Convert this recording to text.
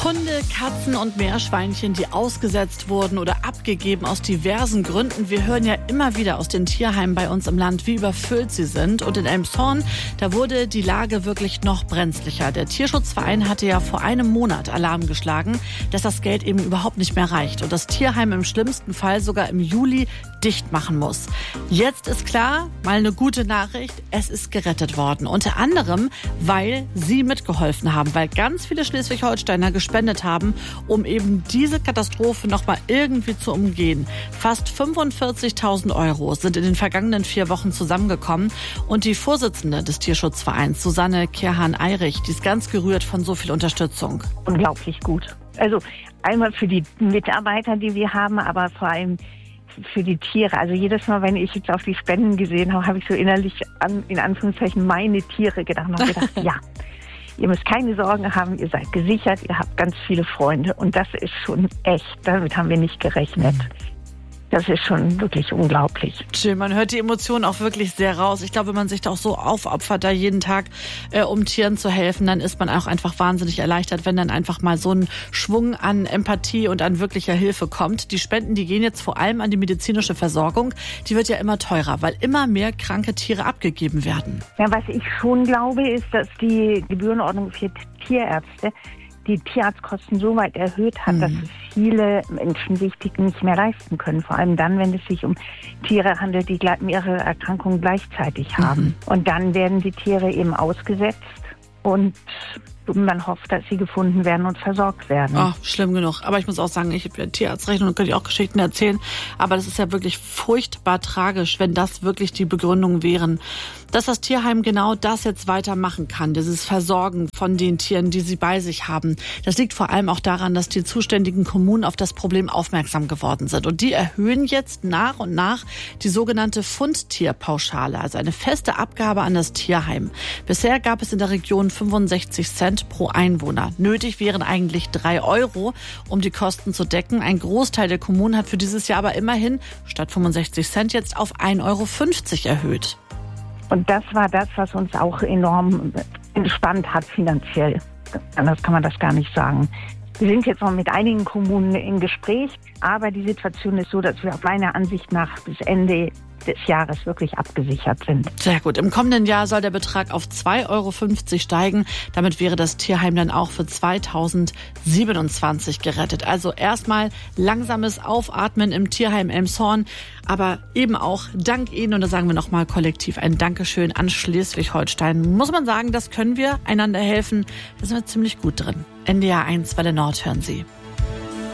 Hunde, Katzen und Meerschweinchen, die ausgesetzt wurden oder abgegeben aus diversen Gründen. Wir hören ja immer wieder aus den Tierheimen bei uns im Land, wie überfüllt sie sind. Und in Elmshorn, da wurde die Lage wirklich noch brenzlicher. Der Tierschutzverein hatte ja vor einem Monat Alarm geschlagen, dass das Geld eben überhaupt nicht mehr reicht und das Tierheim im schlimmsten Fall sogar im Juli dicht machen muss. Jetzt ist klar, mal eine gute Nachricht, es ist gerettet worden. Unter anderem, weil Sie mitgeholfen haben, weil ganz viele Schleswig-Holsteiner gespendet haben, um eben diese Katastrophe noch mal irgendwie zu umgehen. Fast 45.000 € sind in den vergangenen 4 Wochen zusammengekommen. Und die Vorsitzende des Tierschutzvereins, Susanne Kehrhahn-Eirich, die ist ganz gerührt von so viel Unterstützung. Unglaublich gut. Also einmal für die Mitarbeiter, die wir haben, aber vor allem für die Tiere. Also jedes Mal, wenn ich jetzt auf die Spenden gesehen habe, habe ich so innerlich in Anführungszeichen meine Tiere gedacht und gedacht, ja, ihr müsst keine Sorgen haben, ihr seid gesichert, ihr habt ganz viele Freunde und das ist schon echt, damit haben wir nicht gerechnet. Das ist schon wirklich unglaublich. Schön, man hört die Emotionen auch wirklich sehr raus. Ich glaube, wenn man sich da auch so aufopfert, da jeden Tag, um Tieren zu helfen, dann ist man auch einfach wahnsinnig erleichtert, wenn dann einfach mal so ein Schwung an Empathie und an wirklicher Hilfe kommt. Die Spenden, die gehen jetzt vor allem an die medizinische Versorgung. Die wird ja immer teurer, weil immer mehr kranke Tiere abgegeben werden. Ja, was ich schon glaube, ist, dass die Gebührenordnung für Tierärzte die Tierarztkosten so weit erhöht hat, dass viele Menschen sich die nicht mehr leisten können. Vor allem dann, wenn es sich um Tiere handelt, die mehrere Erkrankungen gleichzeitig haben. Und dann werden die Tiere eben ausgesetzt und man hofft, dass sie gefunden werden und versorgt werden. Oh, schlimm genug. Aber ich muss auch sagen, ich habe ja Tierarztrechnung und könnte ich auch Geschichten erzählen. Aber das ist ja wirklich furchtbar tragisch, wenn das wirklich die Begründungen wären. Dass das Tierheim genau das jetzt weitermachen kann, dieses Versorgen von den Tieren, die sie bei sich haben. Das liegt vor allem auch daran, dass die zuständigen Kommunen auf das Problem aufmerksam geworden sind. Und die erhöhen jetzt nach und nach die sogenannte Fundtierpauschale, also eine feste Abgabe an das Tierheim. Bisher gab es in der Region 65 Cent pro Einwohner. Nötig wären eigentlich 3 €, um die Kosten zu decken. Ein Großteil der Kommunen hat für dieses Jahr aber immerhin statt 65 Cent jetzt auf 1,50 € erhöht. Und das war das, was uns auch enorm entspannt hat finanziell. Anders kann man das gar nicht sagen. Wir sind jetzt noch mit einigen Kommunen im Gespräch, aber die Situation ist so, dass wir meiner Ansicht nach bis Ende des Jahres wirklich abgesichert sind. Sehr gut. Im kommenden Jahr soll der Betrag auf 2,50 € steigen. Damit wäre das Tierheim dann auch für 2027 gerettet. Also erstmal langsames Aufatmen im Tierheim Elmshorn, aber eben auch dank Ihnen, und da sagen wir nochmal kollektiv ein Dankeschön an Schleswig-Holstein. Muss man sagen, das können wir einander helfen. Da sind wir ziemlich gut drin. NDR 1 Welle Nord hören Sie.